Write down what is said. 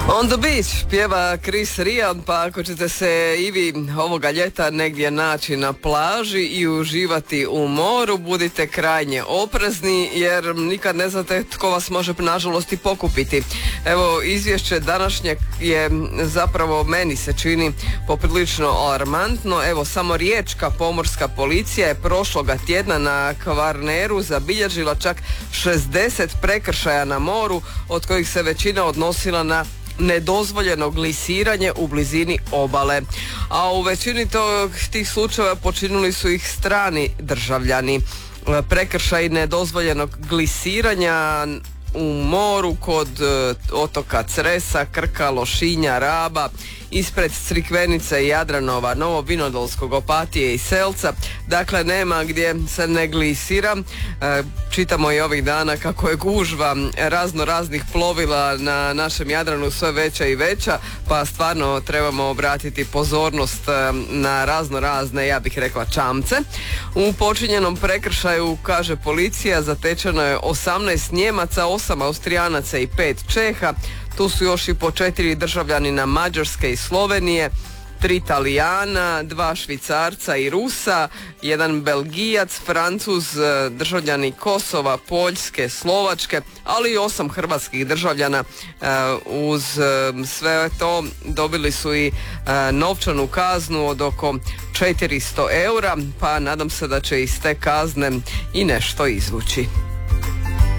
On the Beach pjeva Chris Rian, pa ako ćete se i vi ovoga ljeta negdje naći na plaži i uživati u moru, budite krajnje oprezni jer nikad ne znate tko vas može nažalost i pokupiti. Evo, izvješće današnje je zapravo, meni se čini, poprilično alarmantno. Evo, samo riječka pomorska policija je prošloga tjedna na Kvarneru zabilježila čak 60 prekršaja na moru, od kojih se većina odnosila na nedozvoljeno glisiranje u blizini obale. A u većini tih slučajeva počinili su ih strani državljani. Prekršaj nedozvoljenog glisiranja u moru kod otoka Cresa, Krka, Lošinja, Raba, ispred Crikvenice, Jadranova, Novog Vinodolskog, Opatije i Selca. Dakle, nema gdje se ne glisira. Čitamo i ovih dana kako je gužva razno raznih plovila na našem Jadranu sve veća i veća, pa stvarno trebamo obratiti pozornost na razno razne, ja bih rekla, čamce. U počinjenom prekršaju, kaže policija, zatečeno je 18 Njemaca, 8 Austrijanaca i 5 Čeha. Tu su još i po 4 državljanina Mađarske i Slovenije, 3 Talijana, 2 Švicarca i Rusa, 1 Belgijac, Francuz, državljani Kosova, Poljske, Slovačke, ali i 8 hrvatskih državljana. Uz sve to dobili su i novčanu kaznu od oko 400 eura, pa nadam se da će iz te kazne i nešto izvući.